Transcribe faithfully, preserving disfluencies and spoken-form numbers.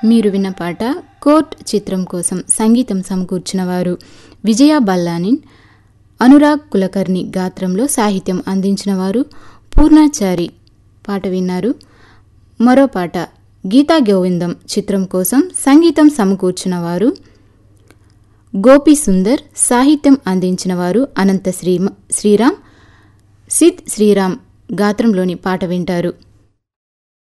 మీరు విన్న పాట కోర్ట్ చిత్రం కోసం సంగీతం సమకూర్చిన వారు విజయ బల్లానిన్, అనురాగ్ కులకర్ణి గాత్రంలో సాహిత్యం అందించిన వారు పూర్ణాచారి. పాట విన్నారు. మరో పాట గీతా గోవిందం చిత్రం కోసం సంగీతం సమకూర్చిన వారు గోపి సుందర్, సాహిత్యం అందించిన వారు అనంత శ్రీ శ్రీరామ్. సిద్ శ్రీరామ్ గాత్రంలోని పాట వింటారు.